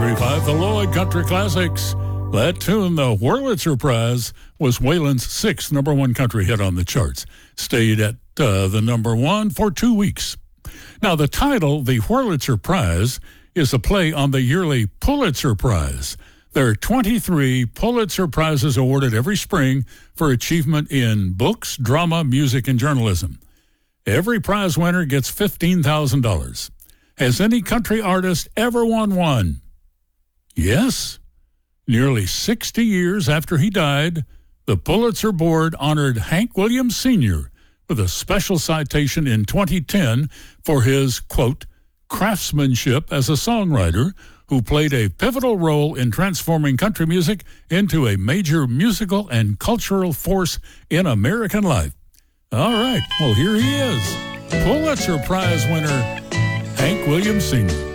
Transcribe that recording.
93.5, the Lloyd Country Classics. That tune, the Wurlitzer Prize, was Waylon's sixth number one country hit on the charts. Stayed at the number one for 2 weeks. Now, the title, the Wurlitzer Prize, is a play on the yearly Pulitzer Prize. There are 23 Pulitzer Prizes awarded every spring for achievement in books, drama, music, and journalism. Every prize winner gets $15,000. Has any country artist ever won one? Yes. Nearly 60 years after he died, the Pulitzer Board honored Hank Williams Sr. with a special citation in 2010 for his, quote, craftsmanship as a songwriter who played a pivotal role in transforming country music into a major musical and cultural force in American life. All right, well, here he is, Pulitzer Prize winner Hank Williams Sr.